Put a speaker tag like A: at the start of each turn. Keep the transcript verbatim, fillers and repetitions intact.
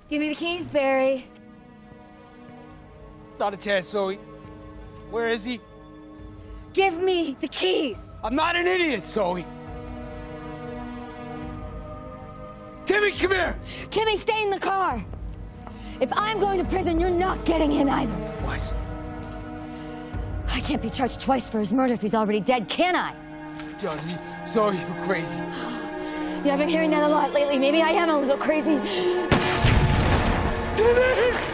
A: Give me the keys, Barry.
B: Not a chance, Zoe. Where is he?
A: Give me the keys.
B: I'm not an idiot, Zoe. Timmy, come here!
A: Timmy, stay in the car. If I'm going to prison, you're not getting in either.
B: What?
A: I can't be charged twice for his murder if he's already dead, can I?
B: Johnny, Zoe, you're crazy.
A: Yeah, I've been hearing that a lot lately. Maybe I am a little crazy.
B: Timmy!